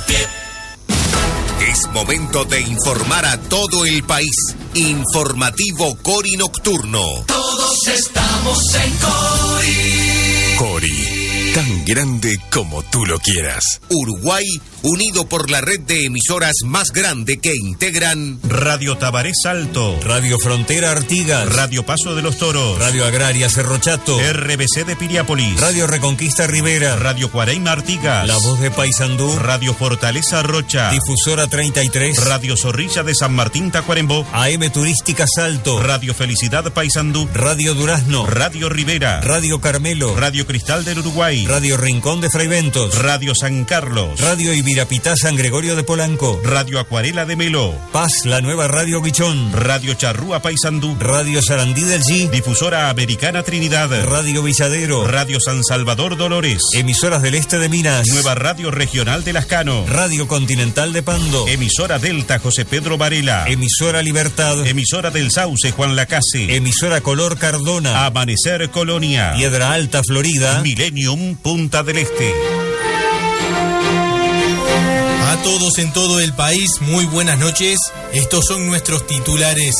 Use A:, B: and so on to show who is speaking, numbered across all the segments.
A: pie.
B: Es momento de informar a todo el país. Informativo Cori Nocturno.
A: Todos estamos en Cori.
C: Cori, tan grande como tú lo quieras.
B: Uruguay, unido por la red de emisoras más grande que integran
D: Radio Tabaré Salto,
E: Radio Frontera Artigas,
D: Radio Paso de los Toros,
E: Radio Agraria Cerro Chato,
D: RBC de Piriápolis,
E: Radio Reconquista Rivera,
D: Radio Cuareima Artigas,
E: La Voz de Paysandú,
D: Radio Fortaleza Rocha,
E: Difusora 33,
D: Radio Zorrilla de San Martín Tacuarembó,
E: AM Turística Salto,
D: Radio Felicidad Paysandú,
E: Radio Durazno,
D: Radio Rivera,
E: Radio Carmelo,
D: Radio Cristal del Uruguay,
E: Radio Rincón de Fraiventos,
D: Radio San Carlos,
E: Radio Ibirapitá San Gregorio de Polanco,
D: Radio Acuarela de Melo,
E: Paz, la nueva Radio Guichón,
D: Radio Charrúa Paysandú,
E: Radio Sarandí del G,
D: Difusora Americana Trinidad,
E: Radio Villadero,
D: Radio San Salvador Dolores,
E: Emisoras del Este de Minas,
D: Nueva Radio Regional de Lascano,
E: Radio Continental de Pando,
D: Emisora Delta José Pedro Varela,
E: Emisora Libertad,
D: Emisora del Sauce Juan Lacase,
E: Emisora Color Cardona,
D: Amanecer Colonia,
E: Piedra Alta Florida,
D: Millennium Punta del Este.
F: A todos en todo el país, muy buenas noches. Estos son nuestros titulares.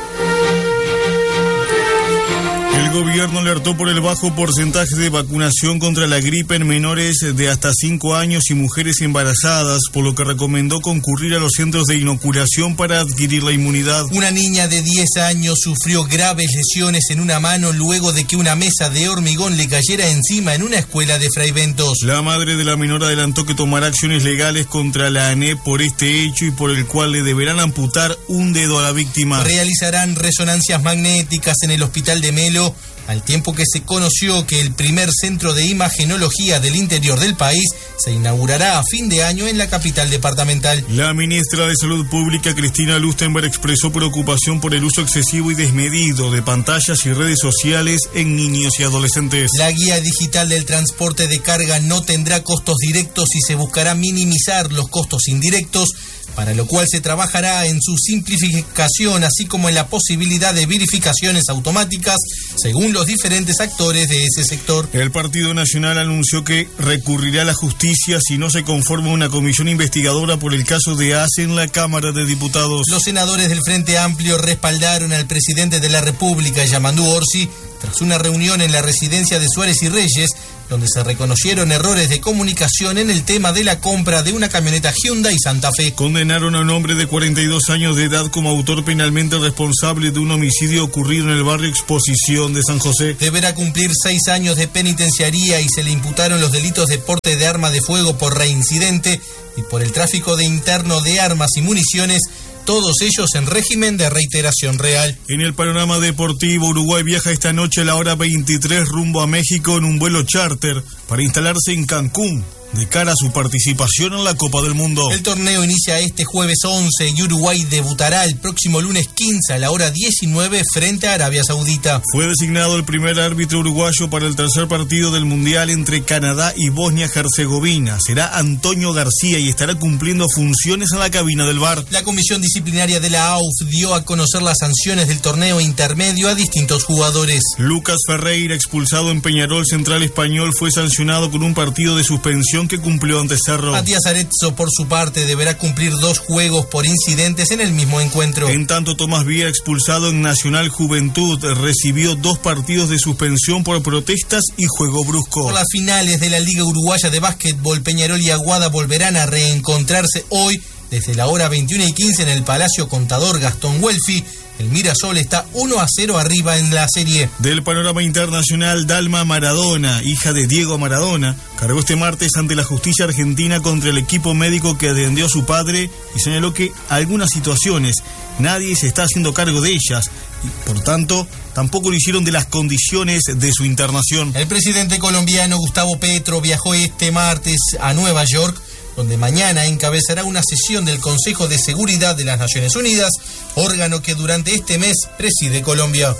G: El gobierno alertó por el bajo porcentaje de vacunación contra la gripe en menores de hasta 5 años y mujeres embarazadas, por lo que recomendó concurrir a los centros de inoculación para adquirir la inmunidad.
F: Una niña de 10 años sufrió graves lesiones en una mano luego de que una mesa de hormigón le cayera encima en una escuela de Fraiventos.
G: La madre de la menor adelantó que tomará acciones legales contra la ANEP por este hecho y por el cual le deberán amputar un dedo a la víctima.
F: Realizarán resonancias magnéticas en el hospital de Melo, al tiempo que se conoció que el primer centro de imagenología del interior del país se inaugurará a fin de año en la capital departamental.
G: La ministra de Salud Pública, Cristina Lustenberg, expresó preocupación por el uso excesivo y desmedido de pantallas y redes sociales en niños y adolescentes.
F: La guía digital del transporte de carga no tendrá costos directos y se buscará minimizar los costos indirectos, para lo cual se trabajará en su simplificación, así como en la posibilidad de verificaciones automáticas según los diferentes actores de ese sector.
G: El Partido Nacional anunció que recurrirá a la justicia si no se conforma una comisión investigadora por el caso de ACE en la Cámara de Diputados.
F: Los senadores del Frente Amplio respaldaron al presidente de la República, Yamandu Orsi, tras una reunión en la residencia de Suárez y Reyes, donde se reconocieron errores de comunicación en el tema de la compra de una camioneta Hyundai Santa Fe.
G: Condenaron a un hombre de 42 años de edad como autor penalmente responsable de un homicidio ocurrido en el barrio Exposición de San José.
F: Deberá cumplir 6 años de penitenciaría y se le imputaron los delitos de porte de arma de fuego por reincidente y por el tráfico de interno de armas y municiones, todos ellos en régimen de reiteración real.
G: En el panorama deportivo, Uruguay viaja esta noche a la hora 23 rumbo a México en un vuelo charter para instalarse en Cancún, de cara a su participación en la Copa del Mundo.
F: El torneo inicia este jueves 11 y Uruguay debutará el próximo lunes 15 a la hora 19 frente a Arabia Saudita.
G: Fue designado el primer árbitro uruguayo para el tercer partido del Mundial entre Canadá y Bosnia-Herzegovina. Será Antonio García y estará cumpliendo funciones en la cabina del VAR.
F: La comisión disciplinaria de la AUF dio a conocer las sanciones del torneo intermedio a distintos jugadores.
G: Lucas Ferreira, expulsado en Peñarol Central Español, fue sancionado con un partido de suspensión que cumplió ante Cerro.
F: Matías Arezzo, por su parte, deberá cumplir 2 juegos por incidentes en el mismo encuentro.
G: En tanto, Tomás Viera, expulsado en Nacional Juventud, recibió 2 partidos de suspensión por protestas y juego brusco.
F: Por las finales de la Liga Uruguaya de Básquetbol, Peñarol y Aguada volverán a reencontrarse hoy desde la hora 21:15 en el Palacio Contador Gastón Welfi. El Mirasol está 1-0 arriba en la serie.
G: Del panorama internacional, Dalma Maradona, hija de Diego Maradona, cargó este martes ante la justicia argentina contra el equipo médico que atendió a su padre y señaló que algunas situaciones nadie se está haciendo cargo de ellas y, por tanto, tampoco lo hicieron de las condiciones de su internación.
F: El presidente colombiano Gustavo Petro viajó este martes a Nueva York, donde mañana encabezará una sesión del Consejo de Seguridad de las Naciones Unidas, órgano que durante este mes preside Colombia.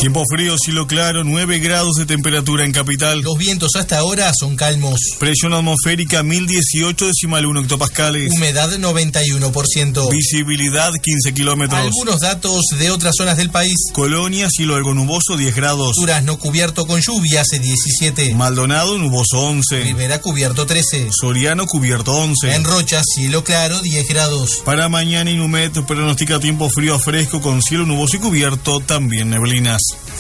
G: Tiempo frío, cielo claro, 9 grados de temperatura en capital.
F: Los vientos hasta ahora son calmos.
G: Presión atmosférica 1018,1 hectopascales.
F: Humedad 91%.
G: Visibilidad 15 kilómetros.
F: Algunos datos de otras zonas del país.
G: Colonia, cielo algo nuboso, 10 grados.
F: Durazno cubierto con lluvia, hace 17.
G: Maldonado, nuboso, 11.
F: Rivera cubierto, 13.
G: Soriano, cubierto, 11.
F: En Rocha, cielo claro, 10 grados.
G: Para mañana, Inumet pronostica tiempo frío a fresco con cielo nuboso y cubierto, también neblinas.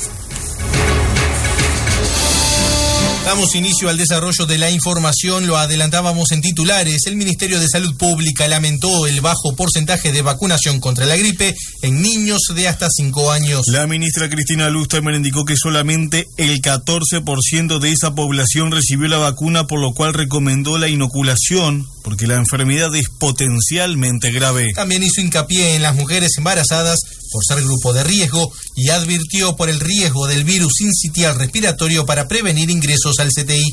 F: Damos inicio al desarrollo de la información, lo adelantábamos en titulares. El Ministerio de Salud Pública lamentó el bajo porcentaje de vacunación contra la gripe en niños de hasta 5 años.
G: La ministra Cristina Lustamer indicó que solamente el 14% de esa población recibió la vacuna, por lo cual recomendó la inoculación, porque la enfermedad es potencialmente grave.
F: También hizo hincapié en las mujeres embarazadas por ser grupo de riesgo y advirtió por el riesgo del virus sincitial respiratorio para prevenir ingresos al CTI.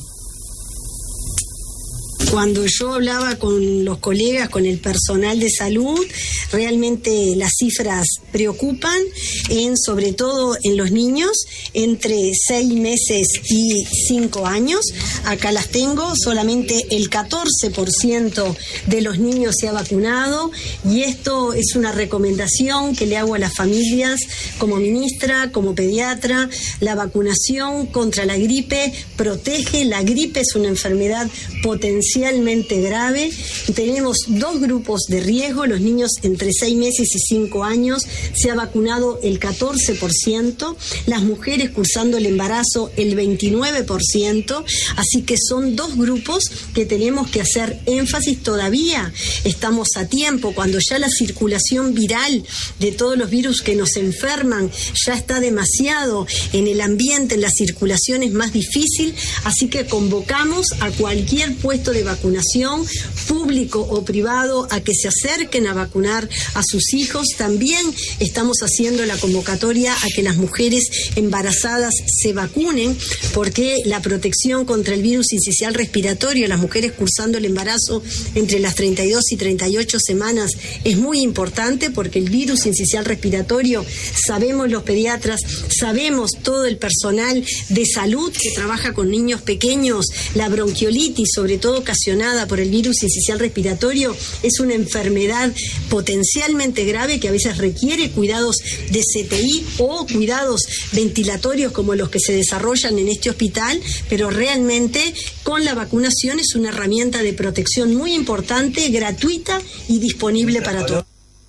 H: Cuando yo hablaba con los colegas, con el personal de salud, realmente las cifras preocupan, sobre todo en los niños entre 6 meses y 5 años. Acá las tengo, solamente el 14% de los niños se ha vacunado, y esto es una recomendación que le hago a las familias como ministra, como pediatra. La vacunación contra la gripe protege. La gripe es una enfermedad potencialmente grave. Tenemos 2 grupos de riesgo, los niños entre 6 meses y 5 años se ha vacunado el 14%, las mujeres cursando el embarazo el 29%, así que son 2 grupos que tenemos que hacer énfasis. Todavía estamos a tiempo, cuando ya la circulación viral de todos los virus que nos enferman ya está demasiado en el ambiente, en la circulación es más difícil, así que convocamos a cualquier puesto de vacunación, público o privado, a que se acerquen a vacunar a sus hijos. También estamos haciendo la convocatoria a que las mujeres embarazadas se vacunen, porque la protección contra el virus sincicial respiratorio, las mujeres cursando el embarazo entre las 32 y 38 semanas, es muy importante, porque el virus sincicial respiratorio, sabemos los pediatras, sabemos todo el personal de salud que trabaja con niños pequeños, la bronquiolitis, sobre todo ocasionada por el virus sincicial respiratorio, es una enfermedad potencialmente grave que a veces requiere cuidados de CTI o cuidados ventilatorios como los que se desarrollan en este hospital, pero realmente con la vacunación es una herramienta de protección muy importante, gratuita y disponible para todos.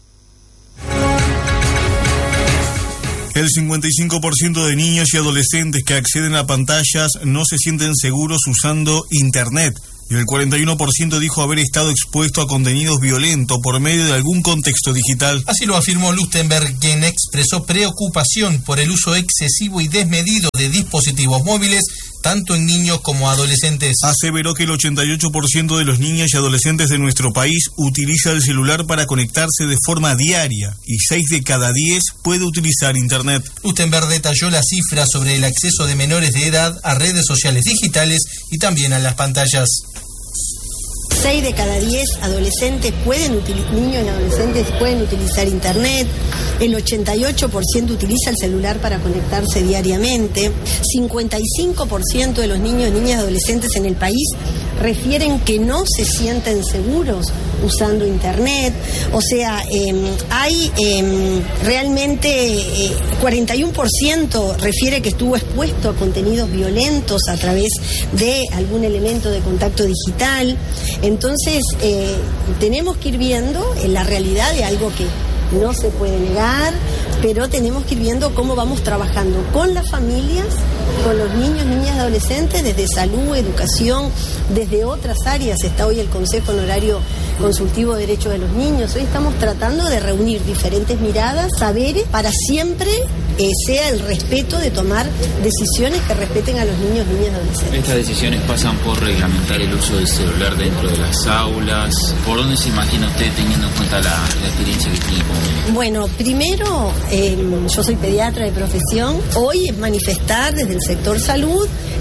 G: El 55% de niños y adolescentes que acceden a pantallas no se sienten seguros usando Internet. Y el 41% dijo haber estado expuesto a contenidos violentos por medio de algún contexto digital.
F: Así lo afirmó Lustenberg, quien expresó preocupación por el uso excesivo y desmedido de dispositivos móviles, tanto en niños como adolescentes.
G: Aseveró que el 88% de los niños y adolescentes de nuestro país utiliza el celular para conectarse de forma diaria y 6 de cada 10 puede utilizar Internet.
F: Lustenberg detalló las cifras sobre el acceso de menores de edad a redes sociales digitales y también a las pantallas.
H: 6 de cada 10 adolescentes niños y adolescentes pueden utilizar Internet. El 88% utiliza el celular para conectarse diariamente. 55% de los niños, niñas y adolescentes en el país refieren que no se sienten seguros usando Internet. O sea, hay realmente 41% refiere que estuvo expuesto a contenidos violentos a través de algún elemento de contacto digital. Entonces, tenemos que ir viendo en la realidad de algo que no se puede negar, pero tenemos que ir viendo cómo vamos trabajando con las familias, con los niños, niñas y adolescentes, desde salud, educación, desde otras áreas. Está hoy el Consejo Honorario Consultivo de Derechos de los Niños. Hoy estamos tratando de reunir diferentes miradas, saberes, para siempre sea el respeto de tomar decisiones que respeten a los niños, niñas y adolescentes.
I: Estas decisiones pasan por reglamentar el uso del celular dentro de las aulas. ¿Por dónde se imagina usted, teniendo en cuenta la experiencia que tiene como médico?
H: Bueno, primero, yo soy pediatra de profesión. Hoy es manifestar desde el sector salud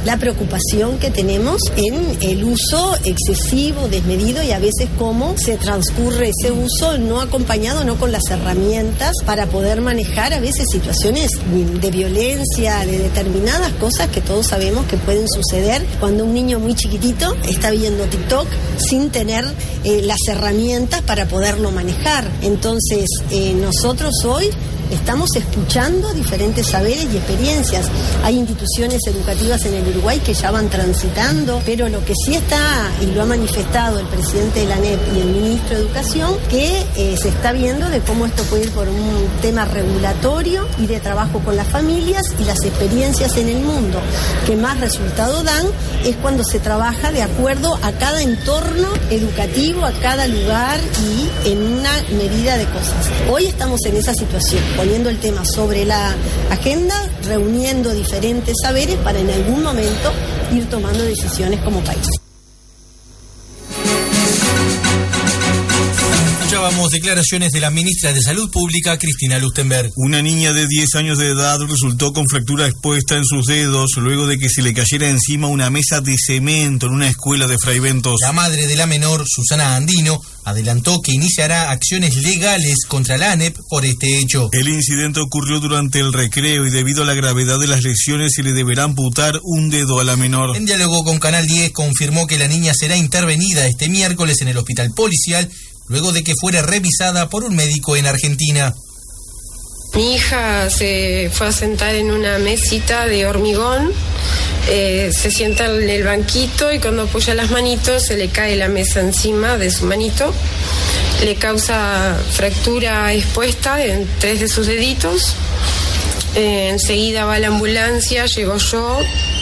H: la preocupación que tenemos en el uso excesivo, desmedido y a veces cómo se transcurre ese uso no acompañado, no con las herramientas para poder manejar a veces situaciones de violencia, de determinadas cosas que todos sabemos que pueden suceder cuando un niño muy chiquitito está viendo TikTok sin tener las herramientas para poderlo manejar. Entonces, nosotros hoy estamos escuchando diferentes saberes y experiencias. Hay instituciones educativas en el Uruguay que ya van transitando, pero lo que sí está, y lo ha manifestado el presidente de la ANEP y el ministro de Educación, que se está viendo de cómo esto puede ir por un tema regulatorio y de trabajo con las familias, y las experiencias en el mundo que más resultado dan es cuando se trabaja de acuerdo a cada entorno educativo, a cada lugar y en una medida de cosas. Hoy estamos en esa situación, poniendo el tema sobre la agenda, reuniendo diferentes saberes para en algún momento ir tomando decisiones como país.
F: Escuchábamos declaraciones de la ministra de Salud Pública, Cristina Lustenberg.
G: Una niña de 10 años de edad resultó con fractura expuesta en sus dedos luego de que se le cayera encima una mesa de cemento en una escuela de Fraiventos.
F: La madre de la menor, Susana Andino, adelantó que iniciará acciones legales contra la ANEP por este hecho.
G: El incidente ocurrió durante el recreo y debido a la gravedad de las lesiones se le deberá amputar un dedo a la menor.
F: En diálogo con Canal 10 confirmó que la niña será intervenida este miércoles en el hospital policial luego de que fuera revisada por un médico en Argentina.
J: Mi hija se fue a sentar en una mesita de hormigón, se sienta en el banquito y cuando apoya las manitos se le cae la mesa encima de su manito, le causa fractura expuesta en 3 de sus deditos. Enseguida va a la ambulancia, llego yo,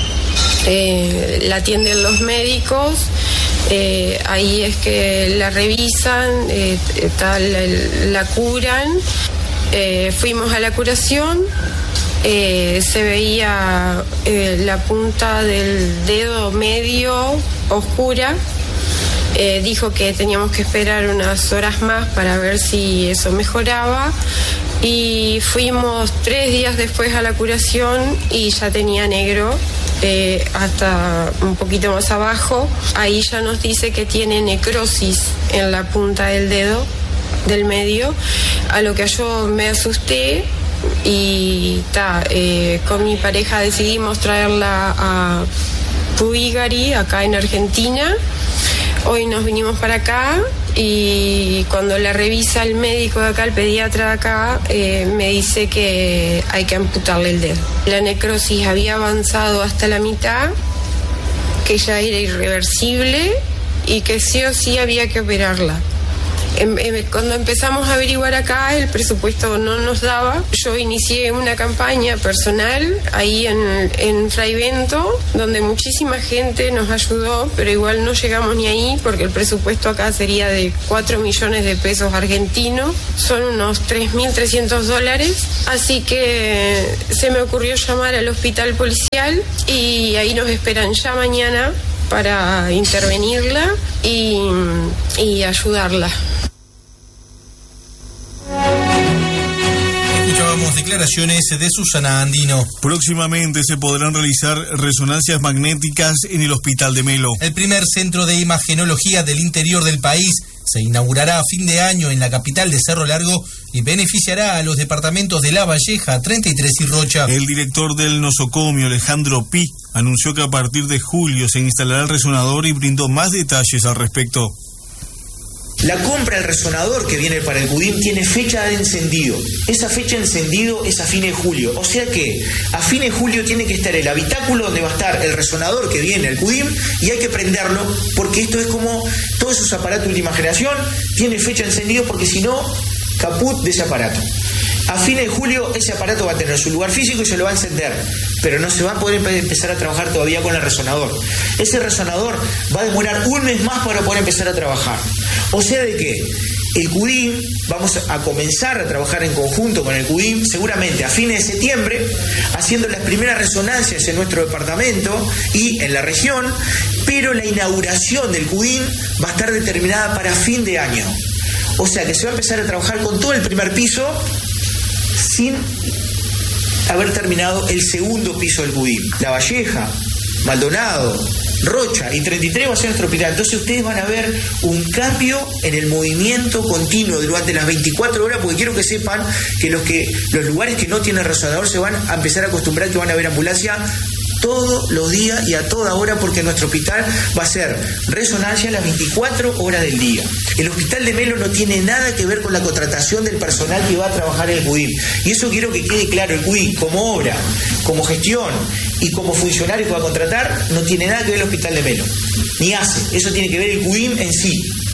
J: la atienden los médicos. Ahí es que la revisan, la curan. Fuimos a la curación, se veía la punta del dedo medio oscura. Dijo que teníamos que esperar unas horas más para ver si eso mejoraba. Y fuimos 3 días después a la curación y ya tenía negro. Hasta un poquito más abajo, ahí ya nos dice que tiene necrosis en la punta del dedo del medio, a lo que yo me asusté y con mi pareja decidimos traerla a Puigari, acá en Argentina. Hoy nos vinimos para acá y cuando la revisa el médico de acá, el pediatra de acá, me dice que hay que amputarle el dedo. La necrosis había avanzado hasta la mitad, que ya era irreversible y que sí o sí había que operarla. Cuando empezamos a averiguar acá, el presupuesto no nos daba. Yo inicié una campaña personal ahí en Fraivento, donde muchísima gente nos ayudó, pero igual no llegamos ni ahí porque el presupuesto acá sería de 4 millones de pesos argentinos, son unos $3.300. Así que se me ocurrió llamar al hospital policial y ahí nos esperan ya mañana para intervenirla y ayudarla.
F: Escuchábamos declaraciones de Susana Andino.
G: Próximamente se podrán realizar resonancias magnéticas en el Hospital de Melo.
F: El primer centro de imagenología del interior del país se inaugurará a fin de año en la capital de Cerro Largo y beneficiará a los departamentos de La Valleja, 33 y Rocha.
G: El director del nosocomio, Alejandro Pi, anunció que a partir de julio se instalará el resonador y brindó más detalles al respecto.
K: La compra del resonador que viene para el CUDIM tiene fecha de encendido. Esa fecha de encendido es a fines de julio. O sea que a fines de julio tiene que estar el habitáculo donde va a estar el resonador que viene al CUDIM y hay que prenderlo porque esto es como todos esos aparatos de última generación, tiene fecha de encendido porque si no, caput de ese aparato. A fines de julio ese aparato va a tener su lugar físico y se lo va a encender, pero no se va a poder empezar a trabajar todavía con el resonador. Ese resonador va a demorar un mes más para poder empezar a trabajar. O sea de que el CUDIM, vamos a comenzar a trabajar en conjunto con el CUDIM, seguramente a fines de septiembre, haciendo las primeras resonancias en nuestro departamento y en la región, pero la inauguración del CUDIM va a estar determinada para fin de año. O sea que se va a empezar a trabajar con todo el primer piso sin haber terminado el segundo piso del CUDIM. La Valleja Maldonado, Rocha y 33 va a ser nuestro hospital. Entonces ustedes van a ver un cambio en el movimiento continuo durante las 24 horas, porque quiero que sepan que los lugares que no tienen resonador se van a empezar a acostumbrar que van a ver ambulancia todos los días y a toda hora, porque nuestro hospital va a ser resonancia las 24 horas del día. El hospital de Melo no tiene nada que ver con la contratación del personal que va a trabajar en el CUDIM. Y eso quiero que quede claro, el CUDIM como obra, como gestión y como funcionario que va a contratar, no tiene nada que ver el hospital de Melo. Ni hace. Eso tiene que ver el CUDIM en sí.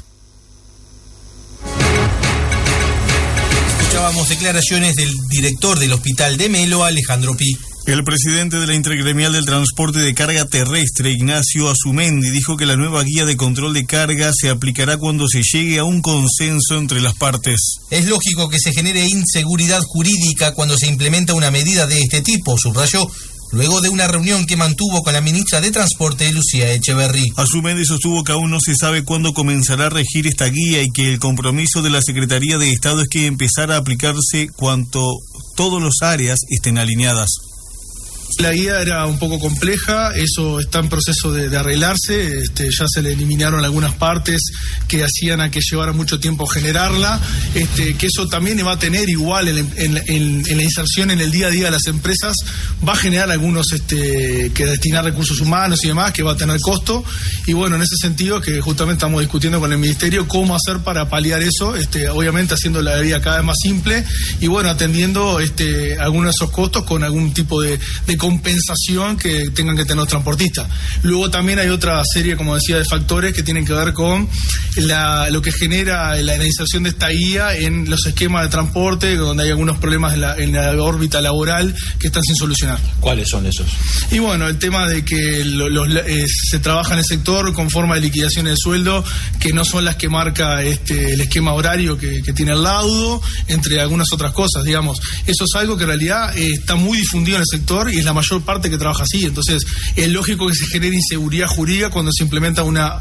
F: Escuchábamos declaraciones del director del hospital de Melo, Alejandro Pi.
G: El presidente de la Intergremial del Transporte de Carga Terrestre, Ignacio Azumendi, dijo que la nueva guía de control de carga se aplicará cuando se llegue a un consenso entre las partes.
F: Es lógico que se genere inseguridad jurídica cuando se implementa una medida de este tipo, subrayó, luego de una reunión que mantuvo con la ministra de Transporte, Lucía Echeverri.
G: Azumendi sostuvo que aún no se sabe cuándo comenzará a regir esta guía y que el compromiso de la Secretaría de Estado es que empezara a aplicarse cuando todas las áreas estén alineadas.
L: La guía era un poco compleja, eso está en proceso de arreglarse, ya se le eliminaron algunas partes que hacían a que llevara mucho tiempo generarla, que eso también va a tener igual en la inserción en el día a día de las empresas, va a generar algunos que destinar recursos humanos y demás, que va a tener costo, y bueno, en ese sentido que justamente estamos discutiendo con el Ministerio cómo hacer para paliar eso, obviamente haciendo la vida cada vez más simple, y bueno, atendiendo algunos de esos costos con algún tipo de compensación que tengan que tener los transportistas. Luego también hay otra serie, como decía, de factores que tienen que ver con lo que genera la inserción de esta guía en los esquemas de transporte, donde hay algunos problemas en la órbita laboral que están sin solucionar.
M: ¿Cuáles son esos?
L: Y bueno, el tema de que se trabaja en el sector con forma de liquidaciones de sueldo que no son las que marca el esquema horario que tiene el laudo, entre algunas otras cosas, digamos. Eso es algo que en realidad está muy difundido en el sector y es la mayor parte que trabaja así. Entonces es lógico que se genere inseguridad jurídica cuando se implementa una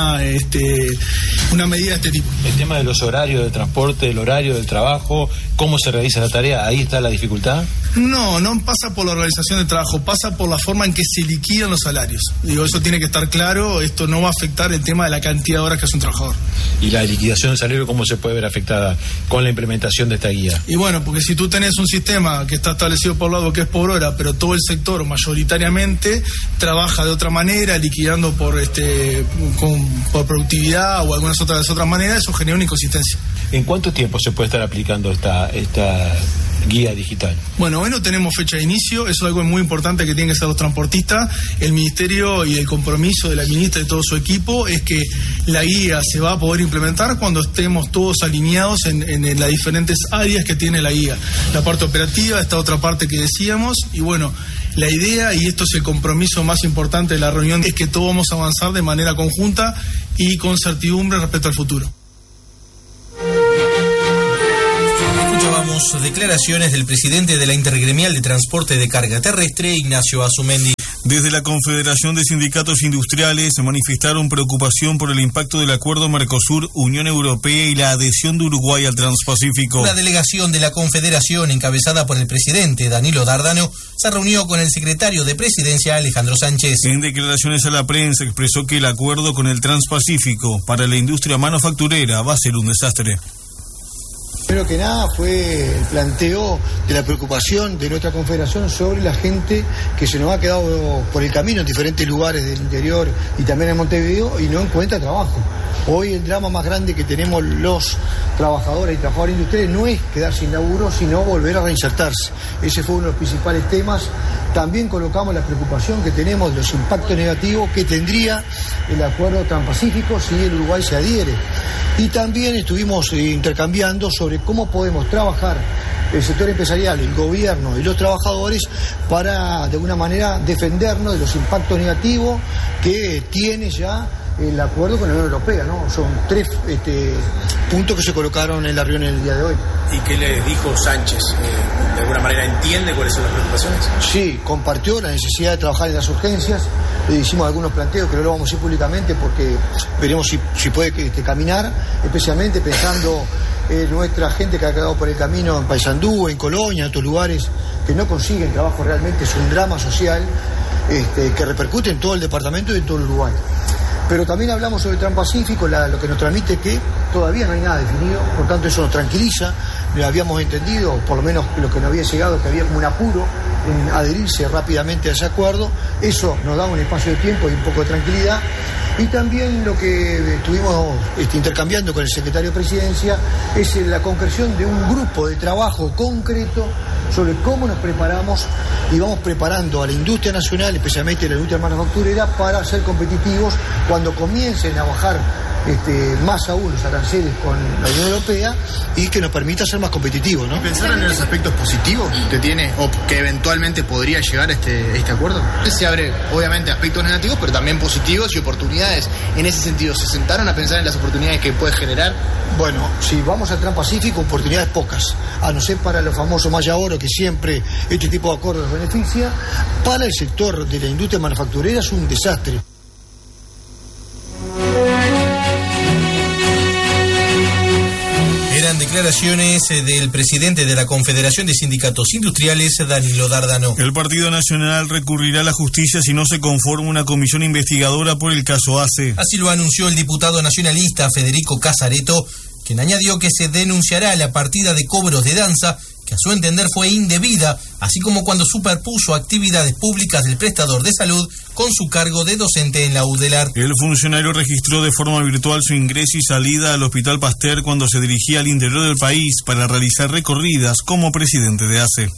L: medida de este tipo.
M: El tema de los horarios de transporte, el horario del trabajo, cómo se realiza la tarea, ¿ahí está la dificultad?
L: No pasa por la organización del trabajo, pasa por la forma en que se liquidan los salarios. Digo, eso tiene que estar claro, esto no va a afectar el tema de la cantidad de horas que hace un trabajador.
M: ¿Y la liquidación del salario cómo se puede ver afectada con la implementación de esta guía?
L: Y bueno, porque si tú tenés un sistema que está establecido por lado que es por hora, pero todo el sector mayoritariamente trabaja de otra manera, liquidando por productividad o algunas otras maneras, eso genera una inconsistencia.
M: ¿En cuánto tiempo se puede estar aplicando esta guía digital?
L: Bueno, hoy no tenemos fecha de inicio, eso es algo muy importante que tienen que hacer los transportistas. El Ministerio y el compromiso de la ministra y de todo su equipo es que la guía se va a poder implementar cuando estemos todos alineados en las diferentes áreas que tiene la guía. La parte operativa, esta otra parte que decíamos, y bueno, la idea, y esto es el compromiso más importante de la reunión, es que todos vamos a avanzar de manera conjunta y con certidumbre respecto al futuro.
F: Escuchábamos declaraciones del presidente de la Intergremial de Transporte de Carga Terrestre, Ignacio Azumendi.
G: Desde la Confederación de Sindicatos Industriales se manifestaron preocupación por el impacto del acuerdo Mercosur-Unión Europea y la adhesión de Uruguay al Transpacífico.
F: Una delegación de la Confederación, encabezada por el presidente Danilo Dárdano, se reunió con el secretario de Presidencia, Alejandro Sánchez.
G: En declaraciones a la prensa expresó que el acuerdo con el Transpacífico para la industria manufacturera va a ser un desastre.
N: Primero que nada fue el planteo de la preocupación de nuestra confederación sobre la gente que se nos ha quedado por el camino en diferentes lugares del interior y también en Montevideo y no encuentra trabajo. Hoy el drama más grande que tenemos los trabajadores y trabajadores industriales no es quedar sin laburo, sino volver a reinsertarse. Ese fue uno de los principales temas. También colocamos la preocupación que tenemos de los impactos negativos que tendría el acuerdo transpacífico si el Uruguay se adhiere. Y también estuvimos intercambiando sobre cómo podemos trabajar el sector empresarial, el gobierno y los trabajadores para, de alguna manera, defendernos de los impactos negativos que tiene ya el acuerdo con la Unión Europea, ¿no? Son 3 puntos que se colocaron en la reunión el día de hoy.
O: ¿Y qué le dijo Sánchez? ¿De alguna manera entiende cuáles son las preocupaciones?
N: Sí, compartió la necesidad de trabajar en las urgencias. Le hicimos algunos planteos que no lo vamos a decir públicamente porque veremos si puede caminar, especialmente pensando nuestra gente que ha quedado por el camino en Paysandú, en Colonia, en otros lugares que no consiguen trabajo. Realmente es un drama social que repercute en todo el departamento y en todo el Uruguay. Pero también hablamos sobre el Transpacífico, lo que nos transmite que todavía no hay nada definido, por tanto eso nos tranquiliza. Habíamos entendido, por lo menos lo que nos había llegado, que había como un apuro en adherirse rápidamente a ese acuerdo. Eso nos da un espacio de tiempo y un poco de tranquilidad. Y también lo que estuvimos intercambiando con el secretario de Presidencia es la concreción de un grupo de trabajo concreto sobre cómo nos preparamos y vamos preparando a la industria nacional, especialmente la industria manufacturera, para ser competitivos cuando comiencen a bajar más aún los aranceles con la Unión Europea y que nos permita ser más competitivos, ¿no?
P: ¿Pensaron en los aspectos positivos que tiene o que eventualmente podría llegar este acuerdo? Se abre, obviamente, aspectos negativos, pero también positivos y oportunidades. En ese sentido, ¿se sentaron a pensar en las oportunidades que puede generar?
N: Bueno, si vamos al Transpacífico, oportunidades pocas, a no ser para los famosos Maya Oro, que siempre este tipo de acuerdos beneficia. Para el sector de la industria manufacturera es un desastre.
F: Eran declaraciones del presidente de la Confederación de Sindicatos Industriales, Danilo Dardano.
G: El Partido Nacional recurrirá a la justicia si no se conforma una comisión investigadora por el caso ACE.
F: Así lo anunció el diputado nacionalista Federico Casareto, quien añadió que se denunciará la partida de cobros de danza, que a su entender fue indebida, así como cuando superpuso actividades públicas del prestador de salud con su cargo de docente en la UDELAR.
G: El funcionario registró de forma virtual su ingreso y salida al Hospital Pasteur cuando se dirigía al interior del país para realizar recorridas como presidente de ACE.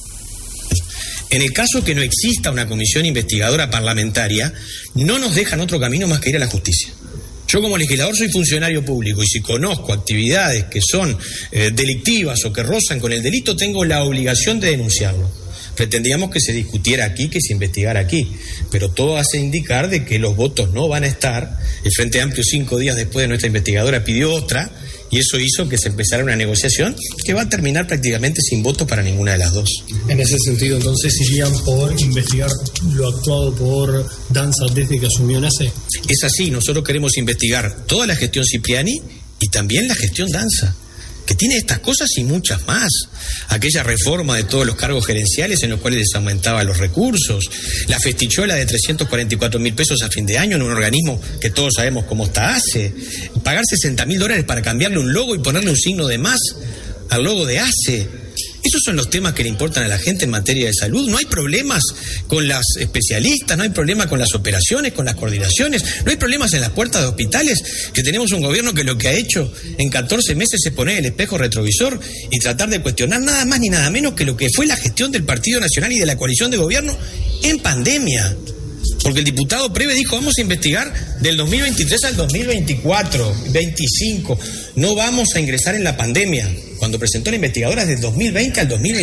Q: En el caso que no exista una comisión investigadora parlamentaria, no nos dejan otro camino más que ir a la justicia. Yo como legislador soy funcionario público y si conozco actividades que son delictivas o que rozan con el delito, tengo la obligación de denunciarlo. Pretendíamos que se discutiera aquí, que se investigara aquí, pero todo hace indicar de que los votos no van a estar. El Frente Amplio 5 días después de nuestra investigadora pidió otra y eso hizo que se empezara una negociación que va a terminar prácticamente sin votos para ninguna de las dos.
R: En ese sentido, entonces, irían por investigar lo actuado por Danza desde que asumió ACE.
Q: Es así, nosotros queremos investigar toda la gestión Cipriani y también la gestión Danza, que tiene estas cosas y muchas más. Aquella reforma de todos los cargos gerenciales en los cuales les aumentaba los recursos, la festichola de 344.000 pesos a fin de año en un organismo que todos sabemos cómo está ACE, pagar $60.000 para cambiarle un logo y ponerle un signo de más al logo de ACE. Esos son los temas que le importan a la gente en materia de salud. No hay problemas con las especialistas, no hay problema con las operaciones, con las coordinaciones, no hay problemas en las puertas de hospitales, que tenemos un gobierno que lo que ha hecho en 14 meses es poner el espejo retrovisor y tratar de cuestionar nada más ni nada menos que lo que fue la gestión del Partido Nacional y de la coalición de gobierno en pandemia. Porque el diputado Preve dijo, vamos a investigar del 2023 al 2024, 25. No vamos a ingresar en la pandemia. Cuando presentó la investigadora es del 2020 al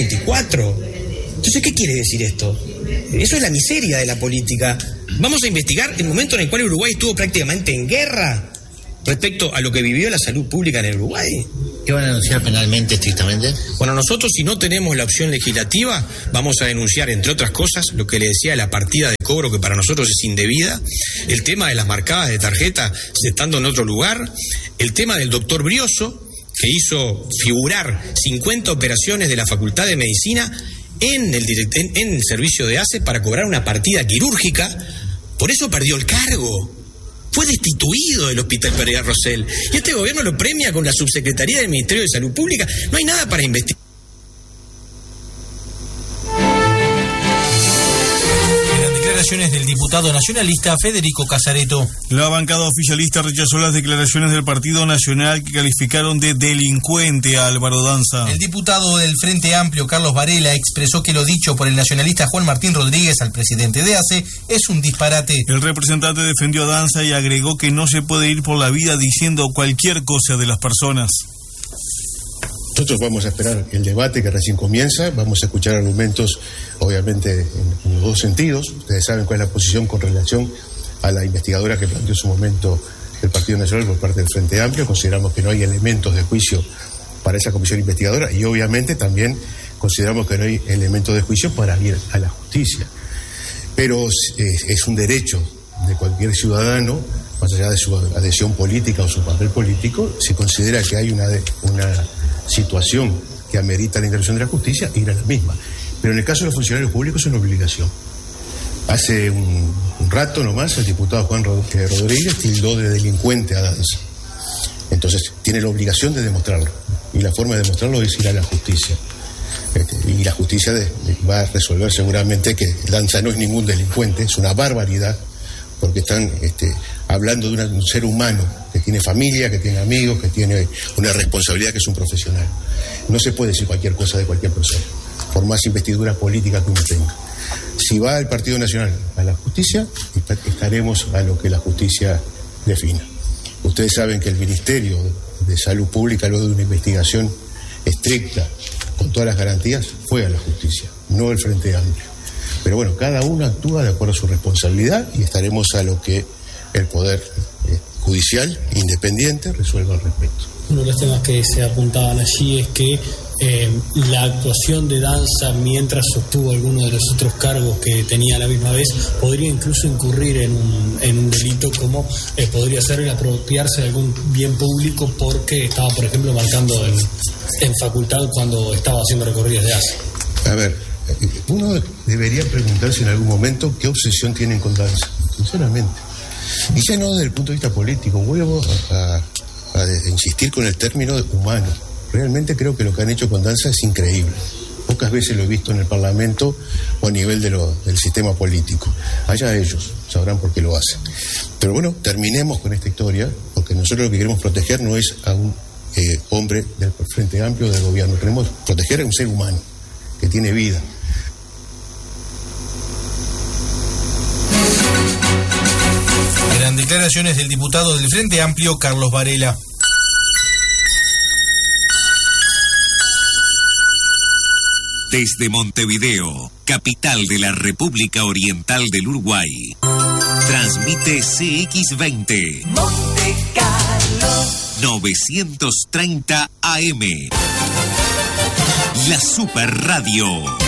Q: 2024. Entonces, ¿qué quiere decir esto? Eso es la miseria de la política. Vamos a investigar el momento en el cual Uruguay estuvo prácticamente en guerra respecto a lo que vivió la salud pública en el Uruguay.
S: ¿Qué van a denunciar penalmente, estrictamente?
Q: Bueno, nosotros si no tenemos la opción legislativa, vamos a denunciar, entre otras cosas, lo que le decía, la partida de cobro que para nosotros es indebida, el tema de las marcadas de tarjeta estando en otro lugar, el tema del doctor Brioso, que hizo figurar 50 operaciones de la Facultad de Medicina en el servicio de ACE para cobrar una partida quirúrgica, por eso perdió el cargo. Fue destituido del Hospital Pereira Rosell. Y este gobierno lo premia con la subsecretaría del Ministerio de Salud Pública. No hay nada para investigar.
F: Declaraciones del diputado nacionalista Federico Casareto.
G: La bancada oficialista rechazó las declaraciones del Partido Nacional que calificaron de delincuente a Álvaro Danza.
F: El diputado del Frente Amplio, Carlos Varela, expresó que lo dicho por el nacionalista Juan Martín Rodríguez al presidente de ACE es un disparate.
G: El representante defendió a Danza y agregó que no se puede ir por la vida diciendo cualquier cosa de las personas.
T: Nosotros vamos a esperar el debate que recién comienza, vamos a escuchar argumentos, obviamente, en los dos sentidos. Ustedes saben cuál es la posición con relación a la investigadora que planteó en su momento el Partido Nacional por parte del Frente Amplio. Consideramos que no hay elementos de juicio para esa comisión investigadora y, obviamente, también consideramos que no hay elementos de juicio para ir a la justicia. Pero es un derecho de cualquier ciudadano más allá de su adhesión política o su papel político, si considera que hay una situación que amerita la intervención de la justicia, ir a la misma. Pero en el caso de los funcionarios públicos es una obligación. Hace un rato nomás el diputado Juan Rodríguez tildó de delincuente a Danza. Entonces tiene la obligación de demostrarlo. Y la forma de demostrarlo es ir a la justicia. Y la justicia va a resolver seguramente que Danza no es ningún delincuente, es una barbaridad, porque están hablando de un ser humano que tiene familia, que tiene amigos, que tiene una responsabilidad, que es un profesional. No se puede decir cualquier cosa de cualquier persona, por más investidura política que uno tenga. Si va el Partido Nacional a la justicia, estaremos a lo que la justicia defina. Ustedes saben que el Ministerio de Salud Pública, luego de una investigación estricta, con todas las garantías, fue a la justicia, no el Frente Amplio. Pero bueno, cada uno actúa de acuerdo a su responsabilidad y estaremos a lo que el Poder Judicial independiente resuelva al respecto.
R: Uno de los temas que se apuntaban allí es que la actuación de Danza mientras sostuvo alguno de los otros cargos que tenía a la misma vez podría incluso incurrir en un delito como podría ser el apropiarse de algún bien público porque estaba, por ejemplo, marcando en facultad cuando estaba haciendo recorridos de ASE.
T: A ver, uno debería preguntarse en algún momento qué obsesión tienen con Danza, sinceramente. Y ya no desde el punto de vista político, vuelvo a insistir con el término humano. Realmente creo que lo que han hecho con Danza es increíble. Pocas veces lo he visto en el Parlamento o a nivel del sistema político. Allá ellos sabrán por qué lo hacen. Pero bueno, terminemos con esta historia, porque nosotros lo que queremos proteger no es a un hombre del Frente Amplio del gobierno. Queremos proteger a un ser humano que tiene vida.
F: Eran declaraciones del diputado del Frente Amplio, Carlos Varela.
B: Desde Montevideo, capital de la República Oriental del Uruguay, transmite CX20
A: Monte Carlo
B: 930 AM, la Super Radio.